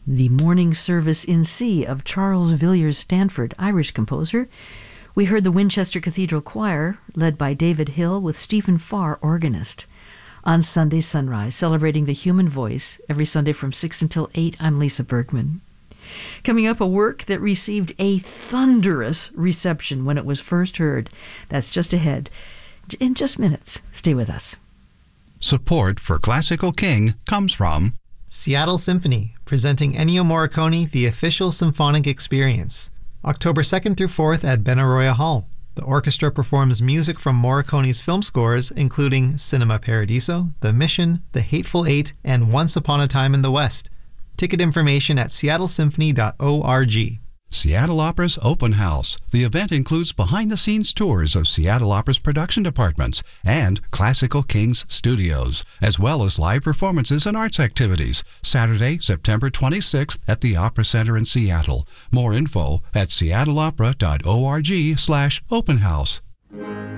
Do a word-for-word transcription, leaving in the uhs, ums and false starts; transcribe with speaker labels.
Speaker 1: the Morning Service in C of Charles Villiers Stanford, Irish composer. We heard the Winchester Cathedral Choir, led by David Hill, with Stephen Farr, organist. On Sunday Sunrise, celebrating the human voice, every Sunday from six until eight, I'm Lisa Bergman. Coming up, a work that received a thunderous reception when it was first heard. That's just ahead. In just minutes. Stay with us.
Speaker 2: Support for Classical King comes from
Speaker 3: Seattle Symphony, presenting Ennio Morricone, The Official Symphonic Experience. October second through fourth at Benaroya Hall. The orchestra performs music from Morricone's film scores, including Cinema Paradiso, The Mission, The Hateful Eight, and Once Upon a Time in the West. Ticket information at seattle symphony dot org.
Speaker 2: Seattle Opera's Open House. The event includes behind-the-scenes tours of Seattle Opera's production departments and Classical Kings studios, as well as live performances and arts activities. Saturday, September twenty-sixth at the Opera Center in Seattle. More info at seattle opera dot org slash open house.